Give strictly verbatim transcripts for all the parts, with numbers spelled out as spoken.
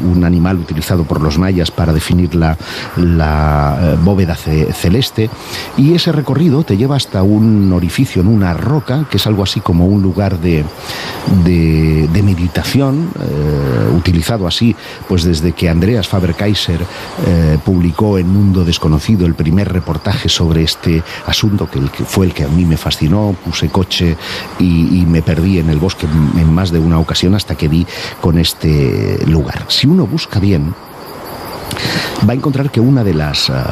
un animal utilizado por los mayas para definir la, la eh, bóveda ce- celeste, y ese recorrido te lleva hasta un orificio en una roca, que es algo así como un lugar de, de, de meditación, eh, utilizado así pues desde que Andreas Faber-Kaiser eh, publicó en Mundo Desconocido el primer reportaje sobre este asunto, que, el que fue el que a mí me fascinó. Puse coche y, y me perdí en el bosque en más de una ocasión hasta que di con este lugar. Si uno busca bien, va a encontrar que una de las uh,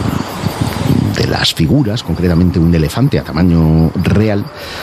de las figuras, concretamente un elefante a tamaño real,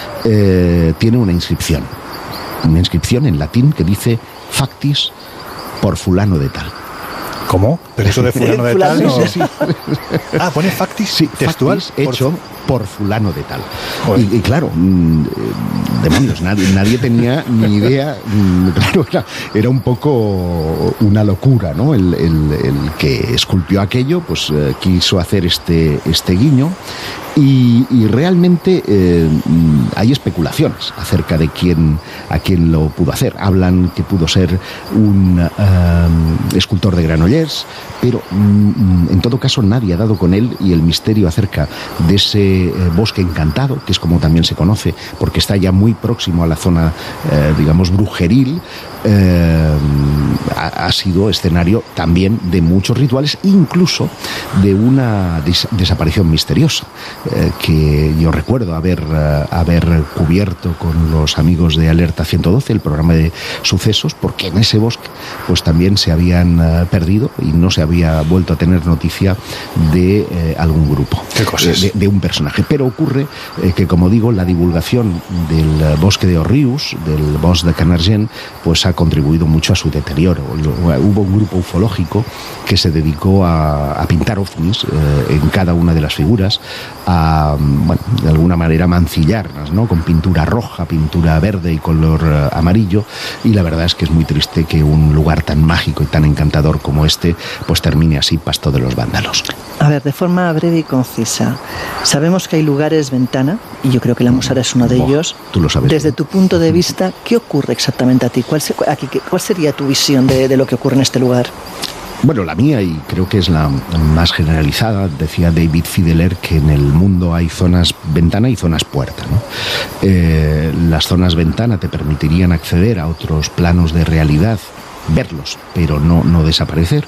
eh, tiene una inscripción, una inscripción en latín que dice factis por fulano de tal. ¿Cómo? ¿Pero eso de fulano de tal? No. Sí, sí, sí. Ah, ¿pone factis? Sí, textual. Factis hecho por, por fulano de tal. Y, y claro, mmm, demonios, nadie, nadie tenía ni idea. Mmm, claro, era, era un poco una locura, ¿no? El, el, el que esculpió aquello, pues eh, quiso hacer este, este guiño. Y, y realmente eh, hay especulaciones acerca de quién, a quién lo pudo hacer. Hablan que pudo ser un uh, escultor de Granollers, pero mm, en todo caso nadie ha dado con él, y el misterio acerca de ese eh, bosque encantado, que es como también se conoce, porque está ya muy próximo a la zona, eh, digamos, brujeril, eh, ha, ha sido escenario también de muchos rituales, incluso de una des- desaparición misteriosa. Eh, que yo recuerdo haber, uh, haber cubierto con los amigos de Alerta ciento doce, el programa de sucesos, porque en ese bosque pues también se habían uh, perdido y no se había vuelto a tener noticia de eh, algún grupo, ¿Qué cosas? de, de un personaje. Pero ocurre eh, que, como digo, la divulgación del uh, bosque de Òrrius, del bosque de Canargent, pues ha contribuido mucho a su deterioro. Hubo un grupo ufológico que se dedicó a, a pintar ovnis eh, en cada una de las figuras, a, bueno, de alguna manera mancillarlas, ¿no? Con pintura roja, pintura verde y color uh, amarillo, y la verdad es que es muy triste que un lugar tan mágico y tan encantador como este pues termine así, pasto de los vándalos. A ver, de forma breve y concisa, sabemos que hay lugares ventana, y yo creo que la Musara es uno de oh, ellos. Tú lo sabes. Desde tu punto de vista, ¿qué ocurre exactamente a ti? ¿Cuál, se, aquí, ¿Cuál sería tu visión de, de lo que ocurre en este lugar? Bueno, la mía, y creo que es la más generalizada, decía David Fiedler que en el mundo hay zonas ventana y zonas puerta, ¿no? Eh, las zonas ventana te permitirían acceder a otros planos de realidad, verlos, pero no, no desaparecer.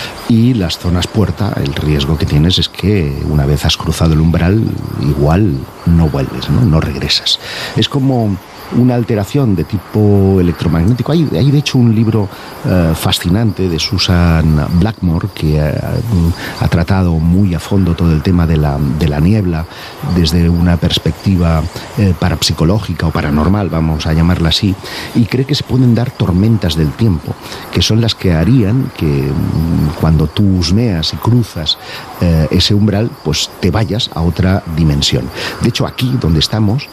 Y las zonas puerta, el riesgo que tienes es que una vez has cruzado el umbral, igual no vuelves, ¿no? No regresas. Es como una alteración de tipo electromagnético. Hay, hay de hecho un libro uh, fascinante de Susan Blackmore que uh, ha tratado muy a fondo todo el tema de la, de la niebla desde una perspectiva eh, parapsicológica o paranormal, vamos a llamarla así, y cree que se pueden dar tormentas del tiempo, que son las que harían que um, cuando tú husmeas y cruzas eh, ese umbral, pues te vayas a otra dimensión. De hecho, aquí donde estamos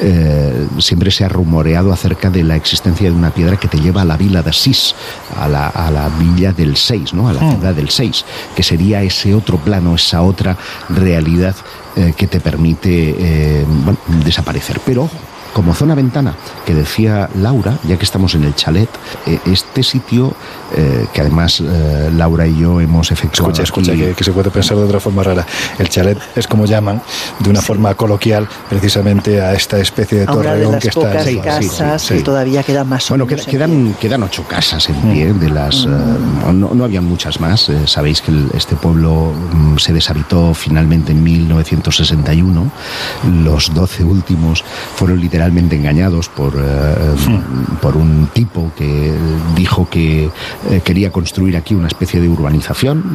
eh, siempre se ha rumoreado acerca de la existencia de una piedra que te lleva a la vila de Asís, a la, a la villa del seis, ¿no? A la ciudad del seis, que sería ese otro plano, esa otra realidad eh, que te permite eh, bueno, desaparecer. Pero ojo, como zona ventana, que decía Laura, ya que estamos en el chalet, eh, este sitio, eh, que además eh, Laura y yo hemos efectuado... Escucha, escucha, aquí... que, que se puede pensar de otra forma rara. El chalet es como llaman, de una sí. forma coloquial, precisamente a esta especie de torreón que está... Una de las pocas sí, casas sí, sí, que sí. todavía quedan más o Bueno, menos quedan, quedan, quedan ocho casas en pie, mm. de las... Mm. Uh, no, no habían muchas más. Eh, sabéis que el, este pueblo um, se deshabitó finalmente en mil novecientos sesenta y uno. Los doce últimos fueron literalmente engañados por, uh, sí. por un tipo que dijo que uh, quería construir aquí una especie de urbanización,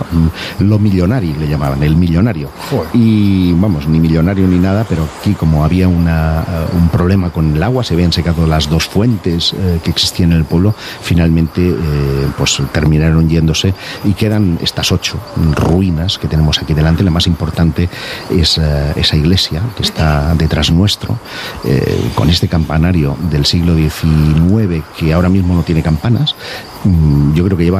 no, lo millonario le llamaban, el millonario. Joder. Y vamos, ni millonario ni nada, pero aquí como había una, uh, un problema con el agua, se habían secado las dos fuentes uh, que existían en el pueblo, finalmente uh, pues terminaron yéndose y quedan estas ocho ruinas que tenemos aquí delante. La más importante es uh, esa iglesia que está detrás nuestro, uh, con este campanario del siglo diecinueve que ahora mismo no tiene campanas. Yo creo que lleva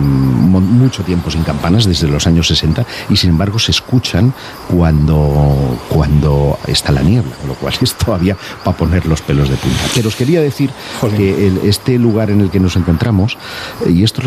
mucho tiempo sin campanas, desde los años sesenta, y sin embargo se escuchan cuando, cuando está la niebla, lo cual es todavía para poner los pelos de punta. Pero os quería decir Joder. que el, este lugar en el que nos encontramos, y esto